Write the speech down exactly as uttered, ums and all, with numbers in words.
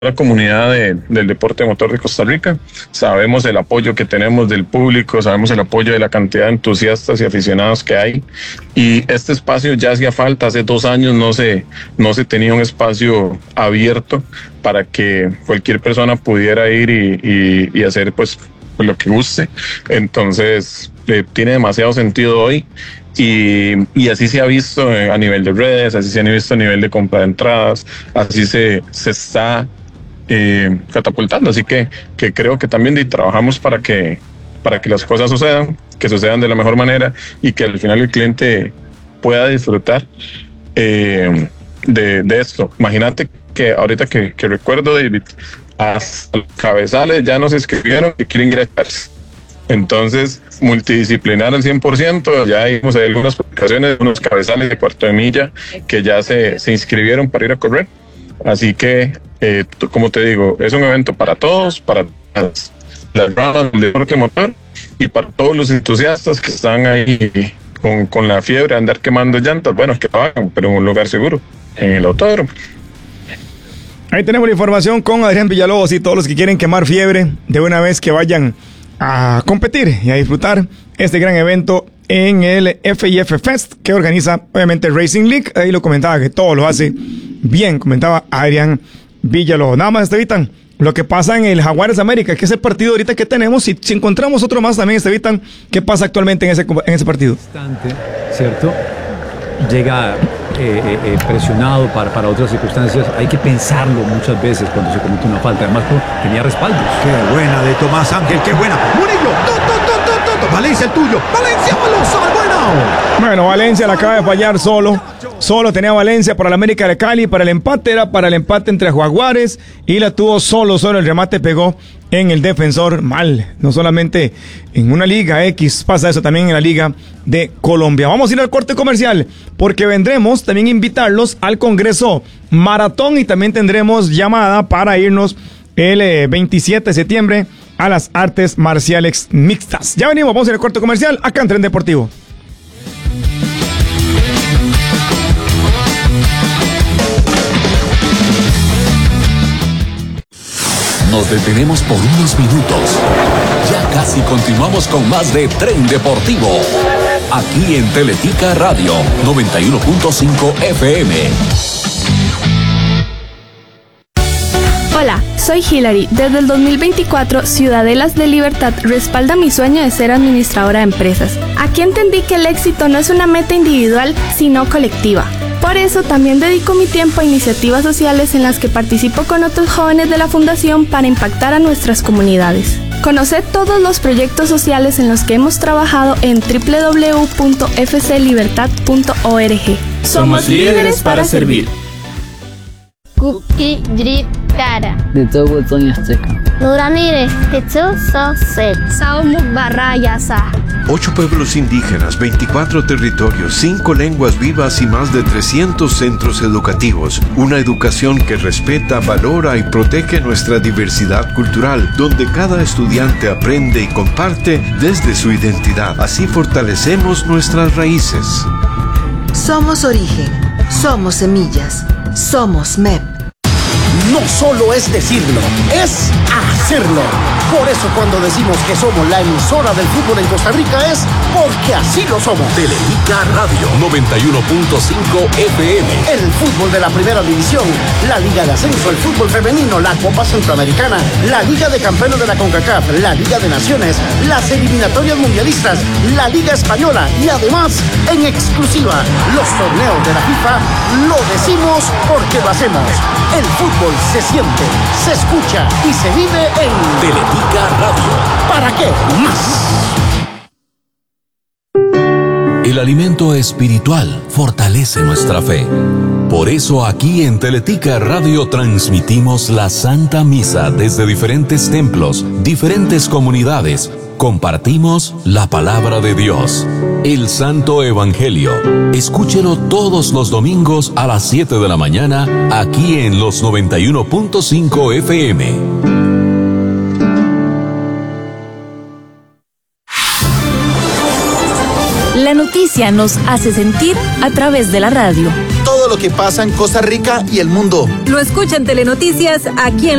la comunidad de, del deporte motor de Costa Rica. Sabemos el apoyo que tenemos del público, sabemos el apoyo de la cantidad de entusiastas y aficionados que hay, y este espacio ya hacía falta. Hace dos años no se, no se tenía un espacio abierto para que cualquier persona pudiera ir y, y, y hacer pues lo que guste. Entonces eh, tiene demasiado sentido hoy. Y, y así se ha visto a nivel de redes, así se ha visto a nivel de compra de entradas, así se, se está eh, catapultando. Así que, que creo que también trabajamos para que, para que las cosas sucedan, que sucedan de la mejor manera y que al final el cliente pueda disfrutar eh, de, de esto. Imagínate que ahorita que, que recuerdo, David, hasta los cabezales ya nos escribieron que quieren ir a echarse. Entonces, multidisciplinar al cien por ciento, ya vimos algunas publicaciones, unos cabezales de cuarto de milla que ya se, se inscribieron para ir a correr. Así que, eh, como te digo, es un evento para todos, para las, las ramas del deporte motor y para todos los entusiastas que están ahí con, con la fiebre de andar quemando llantas. Bueno, que lo hagan, pero en un lugar seguro, en el autódromo. Ahí tenemos la información con Adrián Villalobos y todos los que quieren quemar fiebre, de una vez que vayan a competir y a disfrutar este gran evento en el F I F Fest que organiza obviamente Racing League. Ahí lo comentaba que todo lo hace bien, comentaba Adrián Villalobos. Nada más, Estevitan, lo que pasa en el Jaguares América, que es el partido ahorita que tenemos, si, si encontramos otro más también, Estevitan, ¿qué pasa actualmente en ese, en ese partido? ¿Cierto? Llega eh, eh, presionado para, para otras circunstancias. Hay que pensarlo muchas veces cuando se comete una falta. Además, tenía respaldos. Qué buena de Tomás Ángel, qué buena. Murillo, to, to, to, to, to. Valencia el tuyo. Valencia, Alonso, bueno. Bueno, Valencia la acaba de fallar solo. Solo tenía Valencia para el América de Cali. Para el empate era para el empate entre Jaguares. Y la tuvo solo, solo el remate pegó en el defensor. Mal, no solamente en una Liga X, pasa eso también en la Liga de Colombia. Vamos a ir al corte comercial, porque vendremos también invitarlos al Congreso Maratón y también tendremos llamada para irnos el eh, veintisiete de septiembre a las artes marciales mixtas. Ya venimos, vamos a ir al corte comercial acá en Tren Deportivo. Nos detenemos por unos minutos. Ya casi continuamos con más de Tren Deportivo. Aquí en Teletica Radio noventa y uno punto cinco F M. Hola, soy Hilary. Desde el dos mil veinticuatro, Ciudadelas de Libertad respalda mi sueño de ser administradora de empresas. Aquí entendí que el éxito no es una meta individual, sino colectiva. Por eso también dedico mi tiempo a iniciativas sociales en las que participo con otros jóvenes de la Fundación para impactar a nuestras comunidades. Conoced todos los proyectos sociales en los que hemos trabajado en doble u doble u doble u punto f c libertad punto org. Somos líderes para servir. Kuki Drip Tara. De todo Toño Azteca. Nuranire, Tetsu Soset. Saumuk Barrayasa. Ocho pueblos indígenas, veinticuatro territorios, cinco lenguas vivas y más de trescientos centros educativos. Una educación que respeta, valora y protege nuestra diversidad cultural, donde cada estudiante aprende y comparte desde su identidad. Así fortalecemos nuestras raíces. Somos origen, somos semillas, somos M E P. No solo es decirlo, es hacerlo. Por eso cuando decimos que somos la emisora del fútbol en Costa Rica es porque así lo somos. Teletica Radio noventa y uno punto cinco F M. El fútbol de la primera división, la Liga de Ascenso, el fútbol femenino, la Copa Centroamericana, la Liga de Campeones de la CONCACAF, la Liga de Naciones, las eliminatorias mundialistas, la Liga Española y además, en exclusiva, los torneos de la FIFA. Lo decimos porque lo hacemos. El fútbol se siente, se escucha y se vive en Teletica Radio. ¿Para qué más? El alimento espiritual fortalece nuestra fe. Por eso aquí en Teletica Radio transmitimos la Santa Misa desde diferentes templos, diferentes comunidades. Compartimos la palabra de Dios, el Santo Evangelio. Escúchelo todos los domingos a las siete de la mañana, aquí en los noventa y uno punto cinco F M. La noticia nos hace sentir a través de la radio. Todo lo que pasa en Costa Rica y el mundo. Lo escuchan Telenoticias aquí en